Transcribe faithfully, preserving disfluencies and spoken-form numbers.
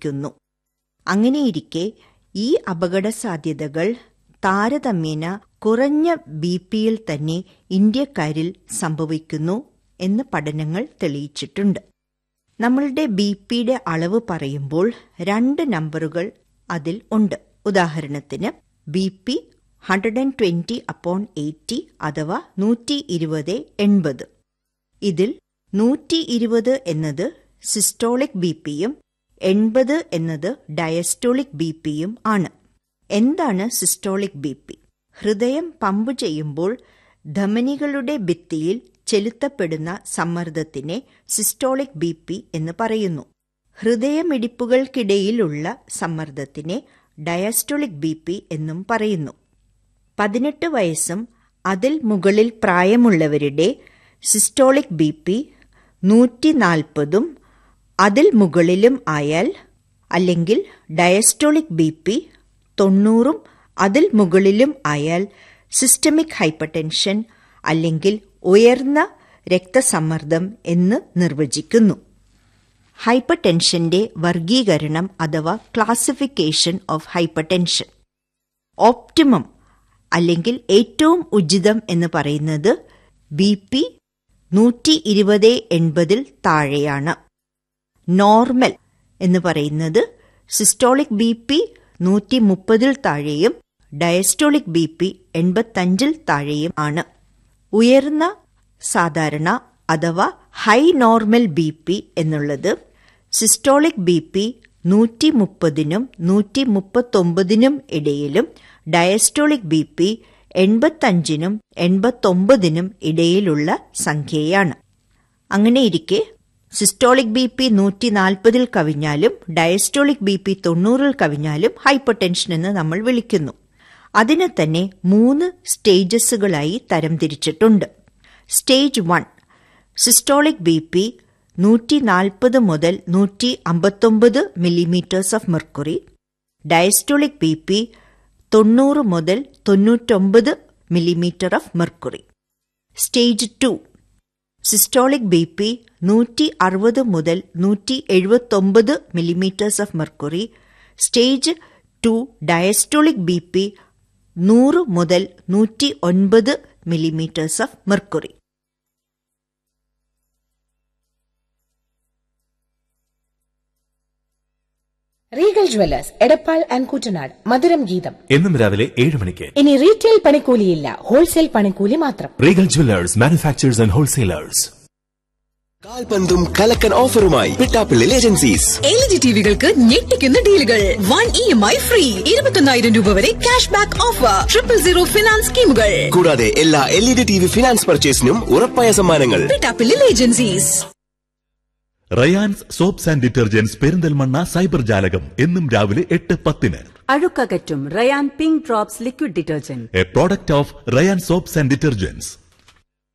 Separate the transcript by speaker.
Speaker 1: സംഭവിക്കുന്നു. അങ്ങനെയിരിക്കെ ഈ അപകട സാധ്യതകൾ താരതമ്യേന കുറഞ്ഞ ബി പിയിൽ തന്നെ ഇന്ത്യക്കാരിൽ സംഭവിക്കുന്നു എന്ന് പഠനങ്ങൾ തെളിയിച്ചിട്ടുണ്ട്. നമ്മളുടെ ബി പിയുടെ അളവ് പറയുമ്പോൾ രണ്ട് നമ്പറുകൾ അതിൽ ഉണ്ട്. ഉദാഹരണത്തിന് B P hundred and twenty upon eighty അഥവാ നൂറ്റി ഇരുപത് എൺപത്. ഇതിൽ നൂറ്റി ഇരുപത് എന്നത് സിസ്റ്റോളിക് ബി പിയും എൺപത് എന്നത് ഡയസ്റ്റോളിക് ബി പിയും ആണ്. എന്താണ് സിസ്റ്റോളിക് ബി പി? ഹൃദയം പമ്പ് ചെയ്യുമ്പോൾ ധമനികളുടെ ഭിത്തിയിൽ ചെലുത്തപ്പെടുന്ന സമ്മർദ്ദത്തിനെ സിസ്റ്റോളിക് ബി പി എന്ന് പറയുന്നു. ഹൃദയമിടിപ്പുകൾക്കിടയിലുള്ള സമ്മർദ്ദത്തിനെ ഡയസ്റ്റോളിക് ബി പി എന്നും പറയുന്നു. പതിനെട്ട് വയസ്സും അതിൽ മുകളിൽ പ്രായമുള്ളവരുടെ സിസ്റ്റോളിക് ബി പി നൂറ്റി നാൽപ്പതും അതിൽ മുകളിലും ആയാൽ, അല്ലെങ്കിൽ ഡയസ്റ്റോളിക് ബി പി തൊണ്ണൂറും അതിൽ മുകളിലും ആയാൽ സിസ്റ്റമിക് ഹൈപ്പർടെൻഷൻ അല്ലെങ്കിൽ ഉയർന്ന രക്തസമ്മർദ്ദം എന്ന് നിർവചിക്കുന്നു. ഹൈപ്പർടെൻഷന്റെ വർഗീകരണം അഥവാ ക്ലാസിഫിക്കേഷൻ ഓഫ് ഹൈപ്പർടെൻഷൻ. ഓപ്റ്റിമം അല്ലെങ്കിൽ ഏറ്റവും ഉചിതം എന്ന് പറയുന്നത് ബി പി നൂറ്റി ഇരുപത് എൺപതിൽ താഴെയാണ്. നോർമൽ എന്ന് പറയുന്നത് സിസ്റ്റോളിക് ബി പി നൂറ്റി മുപ്പതിൽ താഴെയും ഡയസ്റ്റോളിക് ബി പി എൺപത്തഞ്ചിൽ താഴെയും ആണ്. ഉയർന്ന സാധാരണ അഥവാ ഹൈ നോർമൽ ബി പി എന്നുള്ളത് സിസ്റ്റോളിക് ബി പി നൂറ്റി മുപ്പതിനും നൂറ്റി മുപ്പത്തൊമ്പതിനും ഇടയിലും ഡയസ്റ്റോളിക് ബി പി എൺപത്തഞ്ചിനും എൺപത്തൊമ്പതിനും ഇടയിലുള്ള സംഖ്യയാണ്. അങ്ങനെയിരിക്കെ സിസ്റ്റോളിക് ബി പി നൂറ്റി നാൽപ്പതിൽ കവിഞ്ഞാലും ഡയസ്റ്റോളിക് ബി പി തൊണ്ണൂറിൽ കവിഞ്ഞാലും ഹൈപ്പർ ടെൻഷൻ എന്ന് നമ്മൾ വിളിക്കുന്നു. അതിനെ തന്നെ മൂന്ന് സ്റ്റേജസുകളായി തരംതിരിച്ചിട്ടുണ്ട്. Stage one, systolic B P നൂറ്റി നാൽപ്പത് മുതൽ നൂറ്റി അമ്പത്തൊമ്പത് millimetres of mercury, diastolic B P തൊണ്ണൂറ് മുതൽ തൊണ്ണൂറ്റൊമ്പത് millimetre of mercury. Stage two, systolic B P നൂറ്റി അറുപത് മുതൽ നൂറ്റി എഴുപത്തൊമ്പത് millimetres of mercury. Stage two diastolic B P നൂറ് മുതൽ നൂറ്റി ഒൻപത് millimetres of mercury.
Speaker 2: Regal Jewellers Edappal and Koottanad മധുരം ഗീതം
Speaker 3: എന്നും രാവിലെ ഏഴ് മണിക്ക്.
Speaker 2: ഇനി റീറ്റെയിൽ പണിക്കൂലിയില്ല, ഹോൾസെയിൽ പണിക്കൂലി മാത്രം.
Speaker 3: Regal Jewellers manufacturers and wholesalers.
Speaker 4: കാൽപന്തും കലക്കൻ ഓഫറുമായി Pittappilly agencies.
Speaker 5: L E D ടിവികൾക്ക് ഞെട്ടിക്കുന്ന ഡീലുകൾ. One E M I free, ഇരുപത്തൊന്നായിരം രൂപ വരെ cash back offer, triple zero finance സ്കീമുകൾ.
Speaker 4: കൂടാതെ എല്ലാ L E D T V finance പർച്ചേസിനും ഉറപ്പായ സമ്മാനങ്ങൾ.
Speaker 5: Pittappilly agencies.
Speaker 3: Rayan's soaps and detergents Perinthalmanna cyber ജാലകം എന്നും രാവിലെ എട്ട് പത്തിന്.
Speaker 6: അഴുക്കകറ്റും Ryan pink drops liquid detergent,
Speaker 3: A product of Ryan soaps and detergents.